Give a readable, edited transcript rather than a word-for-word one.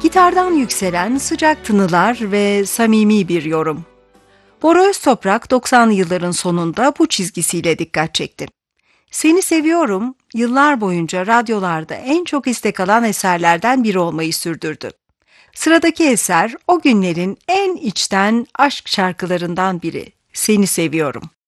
Gitardan yükselen sıcak tınılar ve samimi bir yorum. Bora Öztoprak 90'lı yılların sonunda bu çizgisiyle dikkat çekti. Seni Seviyorum, yıllar boyunca radyolarda en çok istek alan eserlerden biri olmayı sürdürdü. Sıradaki eser o günlerin en içten aşk şarkılarından biri. Seni Seviyorum.